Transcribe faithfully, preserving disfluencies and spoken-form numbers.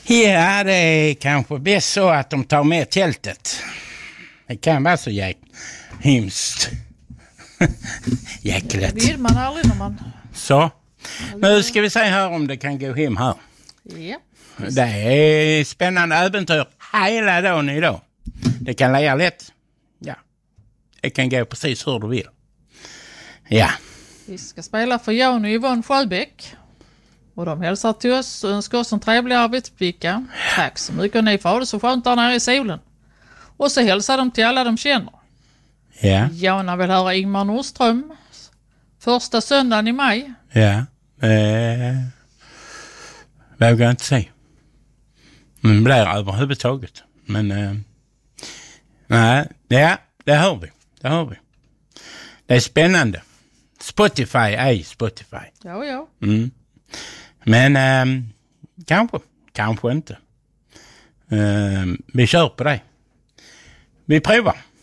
Ja, det är kanske bäst så att de tar med tältet. Det kan vara så jäk... hemskt. Jäkligt. Det vill man aldrig när man... Så. Nu ska vi se här om det kan gå hem här. Ja. Det är spännande äventyr hela dagen idag. Det kan lära lätt. Ja. Det kan gå precis hur du vill. Ja. Vi ska spela för Jan och Yvonne Sjöbäck. Och de hälsar till oss och önskar oss en trevlig arbetsvecka. Tack så mycket, och ni får ha det så skönt där nere i solen. Och så hälsar de till alla de känner. Ja. Jana vill höra Ingmar Nordström. Första söndagen i maj. Ja. Eh, vågar jag inte säga. Men det blir överhuvudtaget. Men eh, nej, ja, det hör vi. Det hör vi. Det är spännande. Spotify är Spotify. Ja, ja. Mm. Men eh, kanske, kanske inte. Eh, vi kör på det. Vi provar.